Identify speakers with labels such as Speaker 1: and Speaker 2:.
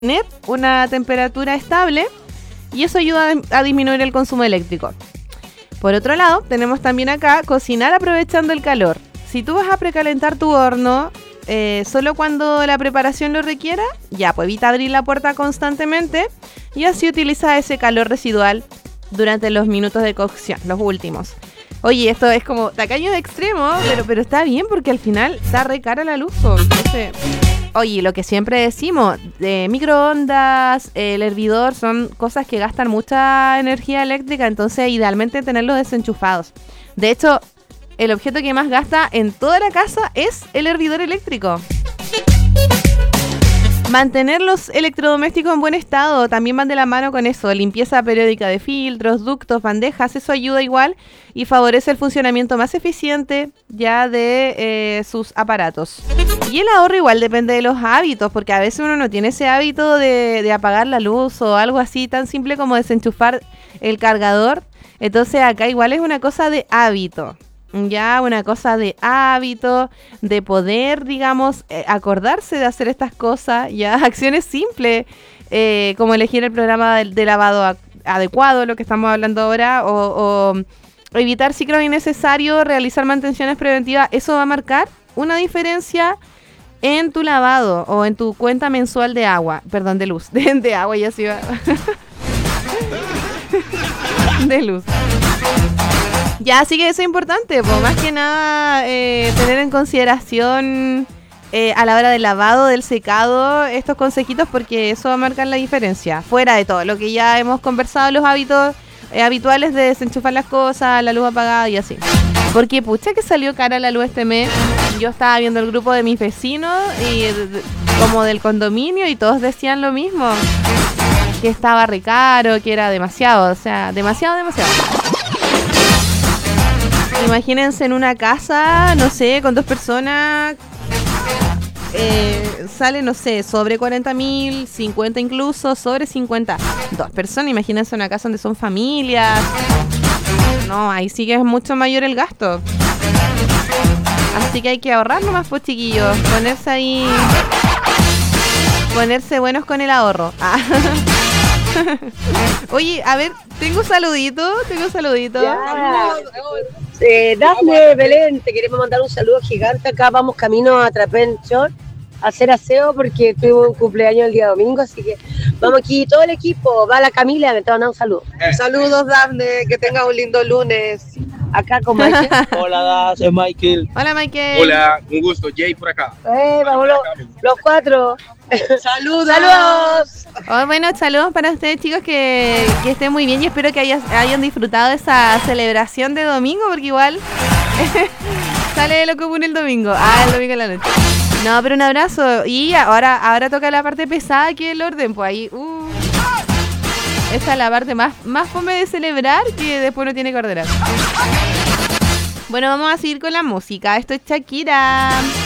Speaker 1: mantener una temperatura estable y eso ayuda a disminuir el consumo eléctrico. Por otro lado, tenemos también acá cocinar aprovechando el calor. Si tú vas a precalentar tu horno solo cuando la preparación lo requiera, ya, pues evita abrir la puerta constantemente y así utiliza ese calor residual durante los minutos de cocción, los últimos. Oye, esto es como tacaño de extremo, pero está bien porque al final está re cara la luz. Entonces, oye, lo que siempre decimos, microondas, el hervidor son cosas que gastan mucha energía eléctrica, entonces idealmente tenerlos desenchufados. De hecho, el objeto que más gasta en toda la casa es el hervidor eléctrico. Mantener los electrodomésticos en buen estado también van de la mano con eso. Limpieza periódica de filtros, ductos, bandejas, eso ayuda igual y favorece el funcionamiento más eficiente ya de sus aparatos. Y el ahorro igual depende de los hábitos, porque a veces uno no tiene ese hábito de apagar la luz o algo así tan simple como desenchufar el cargador. Entonces acá igual es una cosa de hábito. Ya, una cosa de hábito, de poder, digamos, acordarse de hacer estas cosas, ya, acciones simples, como elegir el programa de lavado adecuado, lo que estamos hablando ahora, o evitar ciclos innecesarios, realizar mantenciones preventivas. Eso va a marcar una diferencia en tu lavado o en tu cuenta mensual de agua, perdón, de luz, de agua, ya se iba. De luz. Ya, así que eso es importante, pues más que nada tener en consideración a la hora del lavado, del secado, estos consejitos, porque eso va a marcar la diferencia. Fuera de todo lo que ya hemos conversado, los hábitos habituales de desenchufar las cosas, la luz apagada y así. Porque pucha que salió cara la luz este mes. Yo estaba viendo el grupo de mis vecinos y como del condominio y todos decían lo mismo. Que estaba re caro, que era demasiado, o sea, demasiado. Imagínense en una casa, no sé, con 2 personas, sale, no sé, sobre 40.000, 50 incluso, sobre 50. 2 personas, imagínense una casa donde son familias. No, ahí sí que es mucho mayor el gasto. Así que hay que ahorrar nomás, pues chiquillos, ponerse buenos con el ahorro. Oye, a ver, tengo un saludito.
Speaker 2: Dafne, Belén, te queremos mandar un saludo gigante. Acá vamos camino a Trapenchor a hacer aseo porque tuve un cumpleaños el día domingo, así que vamos aquí todo el equipo. Va la Camila, me te manda un saludo.
Speaker 3: Saludos, Dafne, que tengas un lindo lunes.
Speaker 2: Acá con Michael.
Speaker 4: Hola, soy Michael.
Speaker 1: Hola, Michael.
Speaker 5: Hola, un gusto. Jay por acá.
Speaker 2: Vamos los 4.
Speaker 3: ¡Saludos!
Speaker 1: Oh, bueno, saludos para ustedes, chicos, que estén muy bien y espero que hayan disfrutado de esa celebración de domingo, porque igual sale de lo común el domingo. El domingo en la noche. No, pero un abrazo. Y ahora toca la parte pesada, que es el orden, pues ahí. Esa es la parte más fome de celebrar, que después uno tiene que ordenar. Bueno, vamos a seguir con la música. Esto es Shakira.